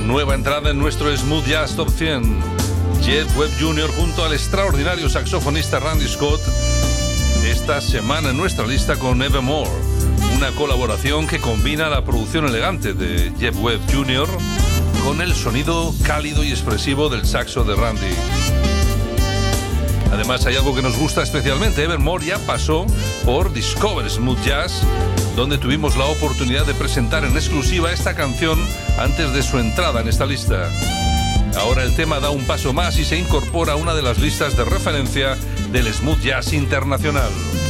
Nueva entrada en nuestro Smooth Jazz Top 100. Jeff Webb Jr. junto al extraordinario saxofonista Randy Scott. Esta semana en nuestra lista con Evermore. Una colaboración que combina la producción elegante de Jeff Webb Jr. con el sonido cálido y expresivo del saxo de Randy. Además hay algo que nos gusta especialmente. Evermore ya pasó por Discover Smooth Jazz, donde tuvimos la oportunidad de presentar en exclusiva esta canción antes de su entrada en esta lista. Ahora el tema da un paso más y se incorpora a una de las listas de referencia del smooth jazz internacional.